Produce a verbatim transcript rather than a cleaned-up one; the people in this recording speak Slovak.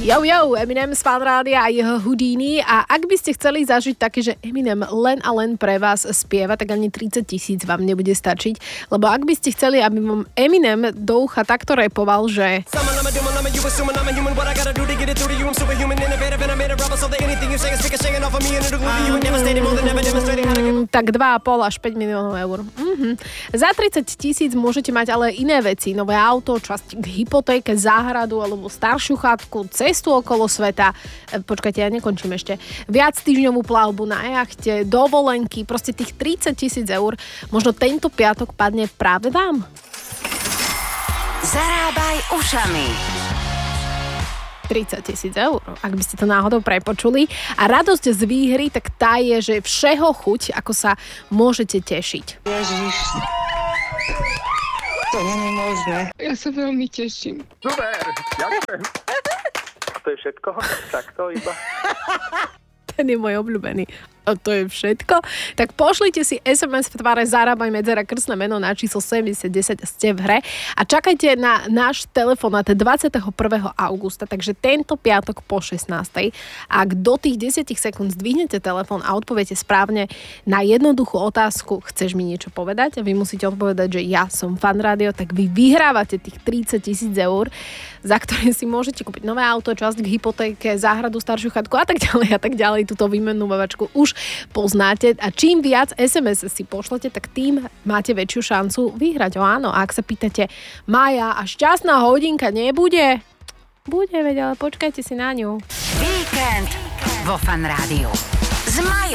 Yo, yo, Eminem z Fan Rádia a jeho Houdini. A ak by ste chceli zažiť také, že Eminem len a len pre vás spieva, tak ani tridsať tisíc vám nebude stačiť. Lebo ak by ste chceli, aby vám Eminem do ucha takto repoval, že... Mm, tak dva a pol až päť miliónov eur. Mm-hmm. Za tridsať tisíc môžete mať ale iné veci. Nové auto, časť k hypotéke, záhradu alebo staršiu chatku, cestu okolo sveta. E, počkajte, ja nekončím ešte. Viac týždňovú plavbu na jachte, dovolenky, proste tých tridsať tisíc eur. Možno tento piatok padne práve vám. Zarábaj ušami. tridsať tisíc eur, ak by ste to náhodou prepočuli. A radosť z výhry, tak tá je, že všeho chuť, ako sa môžete tešiť. Ježiš, to nie je možné. Ja sa veľmi teším. Super, ďakujem. A to je všetko? Takto iba? Ten je môj obľúbený. A to je všetko. Tak pošlite si es em es v tvare Zarábaj medzera krstné meno na číslo sedemdesiat desať, ste v hre a čakajte na náš telefonát dvadsiateho prvého augusta, takže tento piatok po šestnástej. Ak do tých desať sekúnd zdvihnete telefón a odpoviete správne na jednoduchú otázku, chceš mi niečo povedať? A vy musíte odpovedať, že ja som Fan Rádio, tak vy vyhrávate tých tridsať tisíc eur, za ktoré si môžete kúpiť nové auto, časť k hypotéke, záhradu, staršiu chatku a tak ďalej a tak ďalej. Túto výmennú bavačku už poznáte a čím viac es em es si pošlete, tak tým máte väčšiu šancu vyhrať. O áno, a ak sa pýtate, Maja, a šťastná hodinka nebude? Bude, veď, ale počkajte si na ňu. Víkend vo Fan Rádiu s Majou.